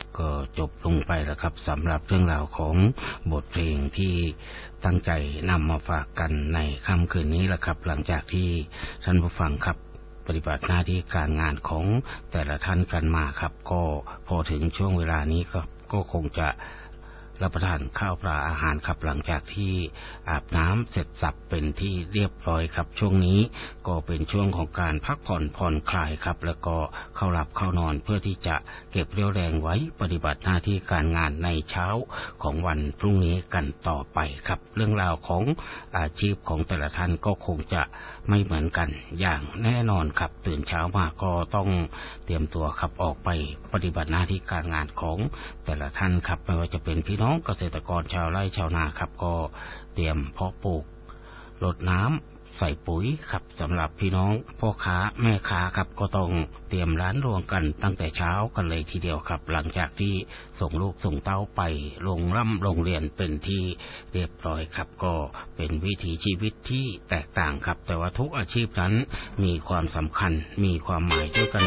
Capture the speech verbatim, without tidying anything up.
ก็จบลงไปแล้วครับสำหรับเรื่องราวของบทเพลงที่ตั้งใจนำมาฝากกันในค่ำคืนนี้แหละครับหลังจากที่ท่านผู้ฟังครับปฏิบัติหน้าที่การงานของแต่ละท่านกันมาครับก็พอถึงช่วงเวลานี้ก็ก็คงจะรับประทานข้าวปลาอาหารครับหลังจากที่อาบน้ำเสร็จสับเป็นที่เรียบร้อยครับช่วงนี้ก็เป็นช่วงของการพักผ่อนผ่อนคลายครับแล้วก็เข้าหลับเข้านอนเพื่อที่จะเก็บเรี่ยวแรงไว้ปฏิบัติหน้าที่การงานในเช้าของวันพรุ่งนี้กันต่อไปครับเรื่องราวของอาชีพของแต่ละท่านก็คงจะไม่เหมือนกันอย่างแน่นอนครับตื่นเช้ามาก็ต้องเตรียมตัวครับออกไปปฏิบัติหน้าที่การงานของแต่ละท่านครับไม่ว่าจะเป็นพี่น้องเกษตรกรชาวไร่ชาวนาครับก็เตรียมเพาะปลูกรดน้ำใส่ปุ๋ยครับสำหรับพี่น้องพ่อค้าแม่ค้าครับก็ต้องเตรียมร้านรวงกันตั้งแต่เช้ากันเลยทีเดียวครับหลังจากที่ส่งลูกส่งเต้าไปลงร่ำโรงเรียนเป็นที่เรียบร้อยครับก็เป็นวิถีชีวิตที่แตกต่างครับแต่ว่าทุกอาชีพนั้นมีความสำคัญมีความหมายด้วยกัน